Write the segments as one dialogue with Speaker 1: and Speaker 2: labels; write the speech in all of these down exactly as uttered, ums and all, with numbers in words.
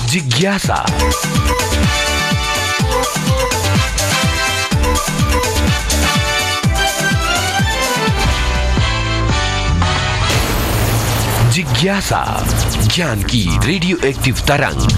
Speaker 1: जिज्ञासा। जिज्ञासा, ज्ञान की रेडियो एक्टिव तरंग।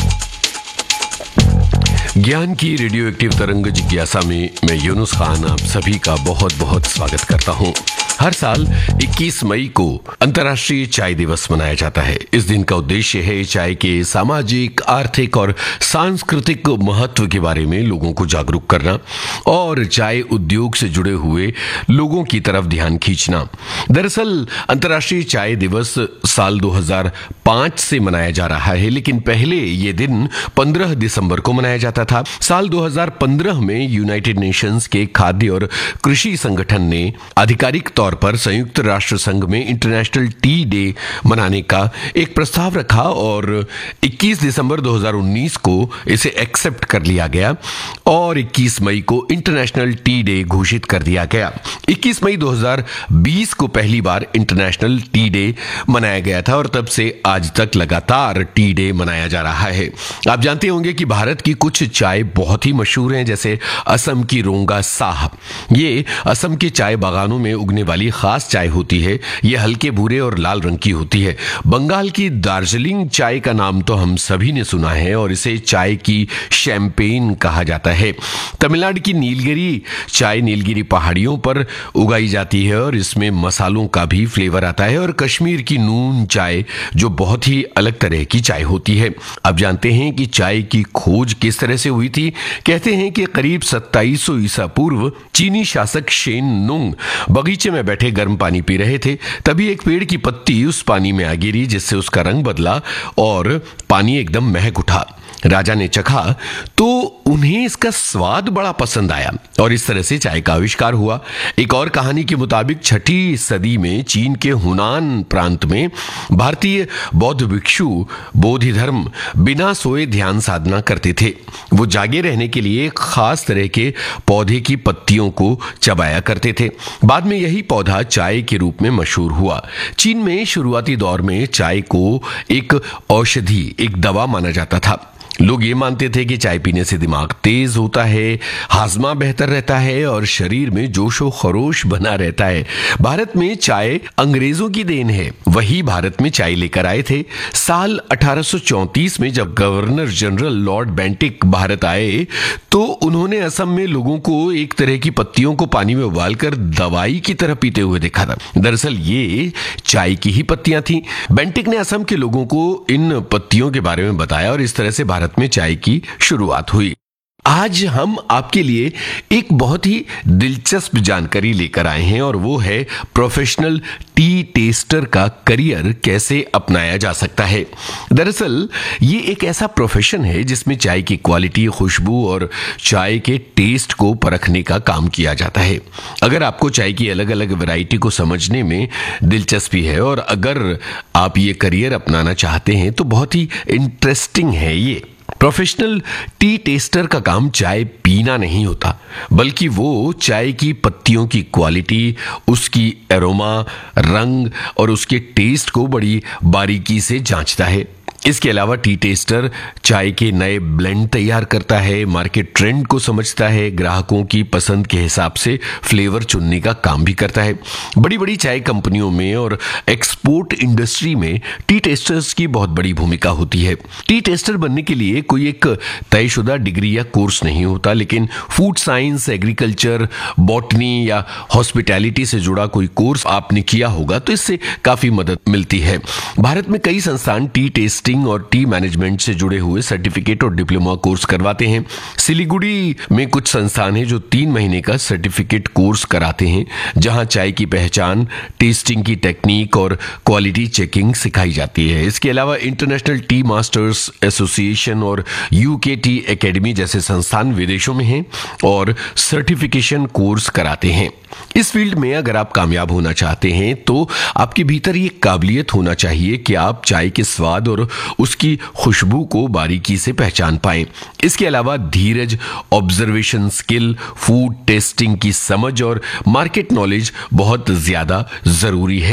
Speaker 1: ज्ञान की रेडियो एक्टिव तरंग जिज्ञासा में मैं यूनुस खान आप सभी का बहुत बहुत स्वागत करता हूं। हर साल इक्कीस मई को अंतर्राष्ट्रीय चाय दिवस मनाया जाता है। इस दिन का उद्देश्य है चाय के सामाजिक, आर्थिक और सांस्कृतिक महत्व के बारे में लोगों को जागरूक करना और चाय उद्योग से जुड़े हुए लोगों की तरफ ध्यान खींचना। दरअसल अंतर्राष्ट्रीय चाय दिवस साल दो हज़ार पाँच से मनाया जा रहा है, लेकिन पहले ये दिन पंद्रह दिसंबर को मनाया जाता था। साल दो हज़ार पंद्रह में यूनाइटेड नेशंस के खाद्य और कृषि संगठन ने आधिकारिक तौर पर संयुक्त राष्ट्र संघ में इंटरनेशनल टी डे मनाने का एक प्रस्ताव रखा और इक्कीस दिसंबर दो हज़ार उन्नीस को इसे एक्सेप्ट कर लिया गया और इक्कीस मई को इंटरनेशनल टी डे घोषित कर दिया गया। इक्कीस मई दो हज़ार बीस को पहली बार इंटरनेशनल टी डे मनाया गया था और तब से आज तक लगातार टी डे मनाया जा रहा है। आप जानते होंगे कि भारत की कुछ चाय बहुत ही मशहूर हैं, जैसे असम की रोंगा साह। ये असम के चाय बागानों में उगने वाली खास चाय होती है। ये हल्के भूरे और लाल रंग की होती है। बंगाल की दार्जिलिंग चाय का नाम तो हम सभी ने सुना है और इसे चाय की शैंपेन कहा जाता है। तमिलनाडु की नीलगिरी चाय नीलगिरी पहाड़ियों पर उगाई जाती है और इसमें मसालों का भी फ्लेवर आता है। और कश्मीर की नून चाय जो बहुत ही अलग तरह की चाय होती है। अब जानते हैं कि चाय की खोज किस तरह से हुई थी। कहते हैं कि करीब सत्ताईस सौ ईसा पूर्व चीनी शासक शेन नुंग बगीचे में बैठे गर्म पानी पी रहे थे। तभी एक पेड़ की पत्ती उस पानी में आ गिरी, जिससे उसका रंग बदला और पानी एकदम महक उठा। राजा ने चखा तो उन्हें इसका स्वाद बड़ा पसंद आया और इस तरह से चाय का आविष्कार हुआ। एक और कहानी के मुताबिक छठी सदी में चीन के हुनान प्रांत में भारतीय बौद्ध भिक्षु बोधि धर्म बिना सोए ध्यान साधना करते थे। वो जागे रहने के लिए खास तरह के पौधे की पत्तियों को चबाया करते थे। बाद में यही पौधा चाय के रूप में मशहूर हुआ। चीन में शुरुआती दौर में चाय को एक औषधि, एक दवा माना जाता था। लोग ये मानते थे कि चाय पीने से दिमाग तेज होता है, हाजमा बेहतर रहता है और शरीर में जोशो खरोश बना रहता है। भारत में चाय अंग्रेजों की देन है। वही भारत में चाय लेकर आए थे। साल अठारह सौ चौंतीस में जब governor general Lord Bentinck Bharat आए तो उन्होंने असम में लोगों को एक तरह की पत्तियों को पानी में उबालकर दवाई की तरह पीते हुए देखा था। दरअसल ये चाय की ही पत्तियां थी। बेंटिक ने असम के लोगों को इन पत्तियों के बारे में बताया और इस तरह से भारत में चाय की शुरुआत हुई। आज हम आपके लिए एक बहुत ही दिलचस्प जानकारी लेकर आए हैं और वो है प्रोफेशनल टी टेस्टर का करियर कैसे अपनाया जा सकता है। दरअसल ये एक ऐसा प्रोफेशन है जिसमें चाय की क्वालिटी, खुशबू और चाय के टेस्ट को परखने का काम किया जाता है। अगर आपको चाय की अलग अलग वैरायटी को समझने में दिलचस्पी है और अगर आप ये करियर अपनाना चाहते हैं तो बहुत ही इंटरेस्टिंग है ये। प्रोफेशनल टी टेस्टर का काम चाय पीना नहीं होता, बल्कि वो चाय की पत्तियों की क्वालिटी, उसकी एरोमा, रंग और उसके टेस्ट को बड़ी बारीकी से जांचता है। इसके अलावा टी टेस्टर चाय के नए ब्लेंड तैयार करता है, मार्केट ट्रेंड को समझता है, ग्राहकों की पसंद के हिसाब से फ्लेवर चुनने का काम भी करता है। बड़ी बड़ी चाय कंपनियों में और एक्सपोर्ट इंडस्ट्री में टी टेस्टर्स की बहुत बड़ी भूमिका होती है। टी टेस्टर बनने के लिए कोई एक तयशुदा डिग्री या कोर्स नहीं होता, लेकिन फूड साइंस, एग्रीकल्चर, बॉटनी या हॉस्पिटैलिटी से जुड़ा कोई कोर्स आपने किया होगा तो इससे काफी मदद मिलती है। भारत में कई संस्थान टी टेस्टिंग और टी मैनेजमेंट से जुड़े हुए सर्टिफिकेट और डिप्लोमा कोर्स करवाते हैं। सिलीगुड़ी में कुछ संस्थान हैं जो तीन महीने का सर्टिफिकेट कोर्स कराते हैं, जहां चाय की पहचान, टेस्टिंग की टेक्निक और क्वालिटी चेकिंग सिखाई जाती है। इसके अलावा इंटरनेशनल टी मास्टर्स एसोसिएशन और यूके टी एकेडमी जैसे संस्थान विदेशों में हैं और सर्टिफिकेशन कोर्स कराते हैं। इस फील्ड में अगर आप कामयाब होना चाहते हैं तो आपके भीतर ये काबिलियत होना चाहिए कि आप चाय के स्वाद और उसकी खुशबू को बारीकी से पहचान पाएं। इसके अलावा धीरज, ऑब्जर्वेशन स्किल, फूड टेस्टिंग की समझ और मार्केट नॉलेज बहुत ज्यादा जरूरी है।